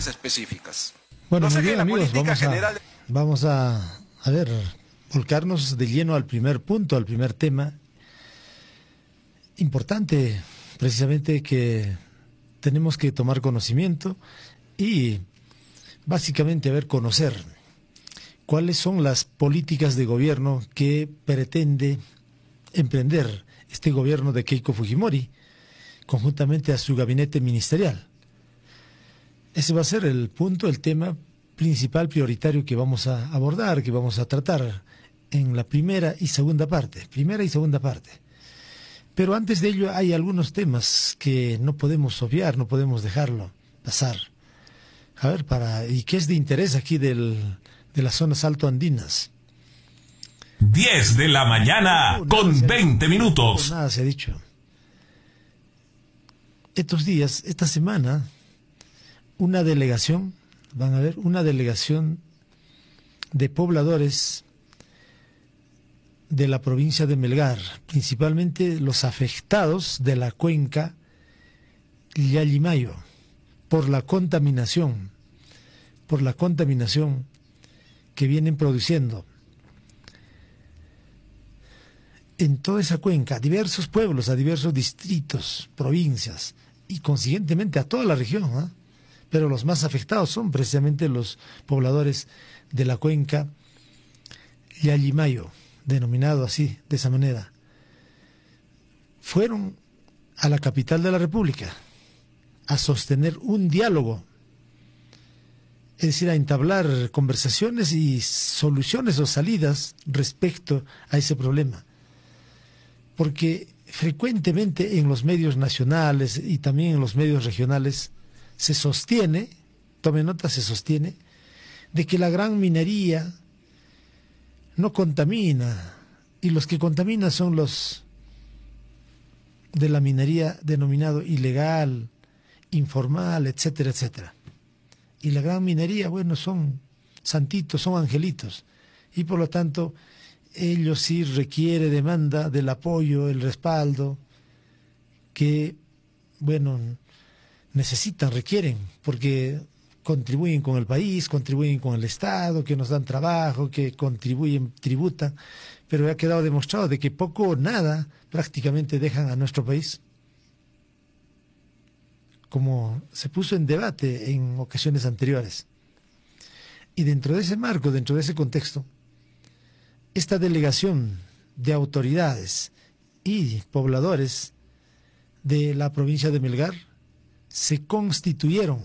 circunstancias específicas. Bueno, No sé muy que bien, la amigos, política general... vamos a ver, volcarnos de lleno al primer punto, al primer tema. Importante, precisamente, que tenemos que tomar conocimiento y básicamente, a ver, conocer cuáles son las políticas de gobierno que pretende emprender este gobierno de Keiko Fujimori, conjuntamente a su gabinete ministerial. Ese va a ser el punto, el tema principal, prioritario que vamos a abordar, que vamos a tratar en la primera y segunda parte. Pero antes de ello hay algunos temas que no podemos obviar, no podemos dejarlo pasar. A ver, ¿y qué es de interés aquí de las zonas altoandinas? 10 de la mañana con 20 minutos. Nada se ha dicho. Estos días, esta semana, una delegación de pobladores de la provincia de Melgar, principalmente los afectados de la cuenca Llalimayo, por la contaminación que vienen produciendo en toda esa cuenca, a diversos pueblos, a diversos distritos, provincias, y consiguientemente a toda la región, ¿eh? Pero los más afectados son precisamente los pobladores de la cuenca Llalimayo, denominado así, de esa manera. Fueron a la capital de la República a sostener un diálogo, es decir, a entablar conversaciones y soluciones o salidas respecto a ese problema. Porque frecuentemente en los medios nacionales y también en los medios regionales se sostiene, tome nota, se sostiene, de que la gran minería no contamina, y los que contaminan son los de la minería denominado ilegal, informal, etcétera, etcétera. Y la gran minería, bueno, son santitos, son angelitos, y por lo tanto ellos sí demanda del apoyo, el respaldo que, bueno, necesitan, requieren, porque contribuyen con el país, contribuyen con el Estado, que nos dan trabajo, que contribuyen, tributan, pero ha quedado demostrado de que poco o nada prácticamente dejan a nuestro país, como se puso en debate en ocasiones anteriores. Y dentro de ese marco, dentro de ese contexto, esta delegación de autoridades y pobladores de la provincia de Melgar se constituyeron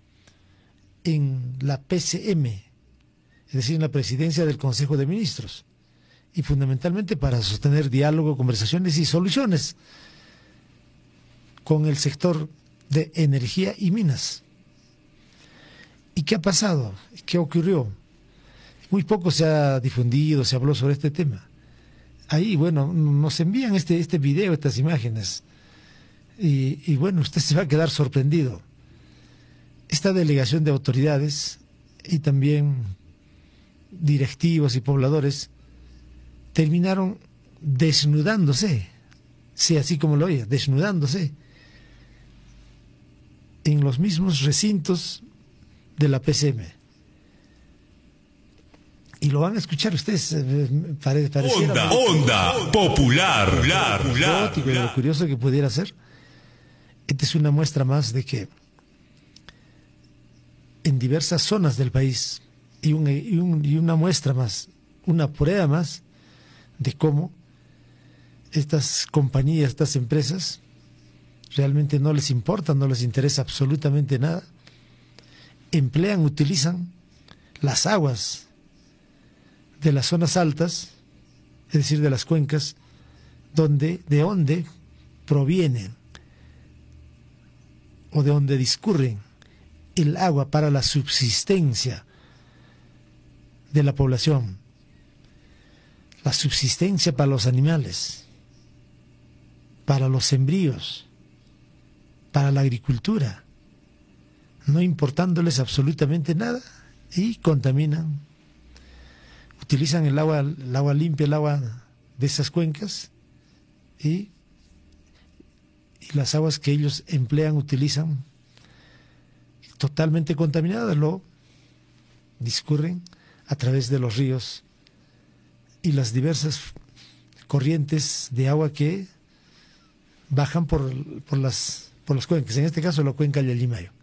en la PCM, es decir, en la presidencia del Consejo de Ministros, y fundamentalmente para sostener diálogo, conversaciones y soluciones con el sector de energía y minas. ¿Y qué ha pasado? ¿Qué ocurrió? Muy poco se ha difundido, se habló sobre este tema. Ahí, bueno, nos envían este video, estas imágenes, y bueno, usted se va a quedar sorprendido. Esta delegación de autoridades y también directivos y pobladores terminaron desnudándose, sí, así como lo oye, desnudándose en los mismos recintos de la PCM. Y lo van a escuchar ustedes, Onda popular. Lo curioso que pudiera ser. Esta es una muestra más de que en diversas zonas del país, y una muestra más, una prueba más de cómo estas compañías, estas empresas, realmente no les importa, no les interesa absolutamente nada, utilizan las aguas de las zonas altas, es decir, de las cuencas, de donde provienen o de donde discurren el agua para la subsistencia de la población, la subsistencia para los animales, para los sembríos, para la agricultura, no importándoles absolutamente nada, y contaminan. Utilizan el agua limpia, el agua de esas cuencas, y las aguas que ellos utilizan totalmente contaminadas, lo discurren a través de los ríos y las diversas corrientes de agua que bajan por las cuencas, en este caso la cuenca del Limayo.